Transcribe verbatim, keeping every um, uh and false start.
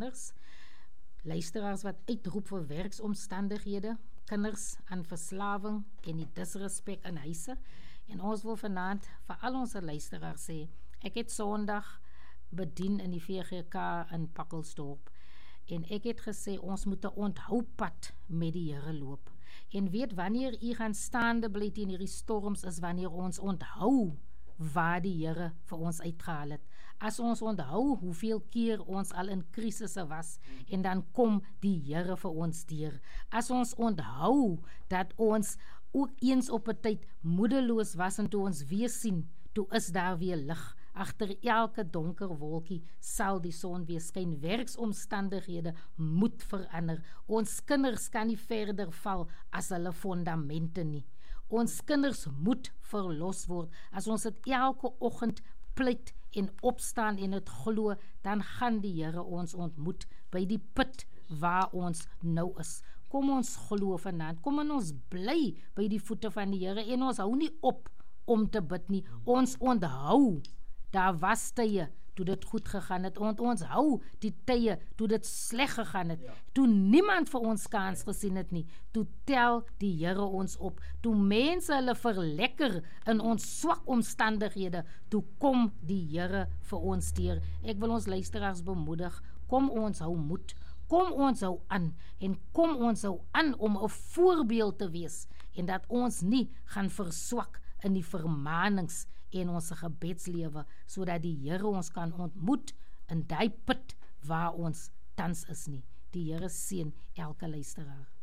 kinders, luisteraars wat uitroep vir werksomstandighede, kinders aan verslawing en die disrespek in huise. En ons wil vanaand vir al ons luisteraars sê, ek het Sondag bedien in die V G K in Pakkelsdorp. En ek het gesê, ons moet 'n onthoupad met die Here loop. En weet, wanneer u gaan staande bly teen hierdie storms, is wanneer ons onthou waar die Here vir ons uitgehaal het. As ons onthou hoeveel keer ons al in krisisse was, en dan kom die Here vir ons deur. As ons onthou dat ons ook eens op 'n tyd moedeloos was, en toe ons weer sien, toe is daar weer lig. Agter elke donker wolkie sal die son weer skyn. Werksomstandighede moet verander. Ons kinders kan nie verder val as hulle fondamente nie. Ons kinders moet verlos word. As ons dit elke oggend pleit en opstaan en het glo, dan gaan die Here ons ontmoet by die put waar ons nou is. Kom ons glo vanaand, kom en ons bly by die voete van die Here, en ons hou nie op om te bid nie. Ons onthou, daar was tye toe dit goed gegaan het, en ons hou die tye toe dit sleg gegaan het, ja. Toe niemand vir ons kans gesien het nie, toe tel die Here ons op, toe mense hulle verlekker in ons swak omstandighede, toe kom die Here vir ons deur. Ek wil ons luisteraars bemoedig, kom ons hou moed, kom ons hou aan, en kom ons hou aan om 'n voorbeeld te wees, en dat ons nie gaan verswak in die vermanings en ons gebedslewe, sodat die Here ons kan ontmoet in die put waar ons tans is nie. Die Here seën elke luisteraar.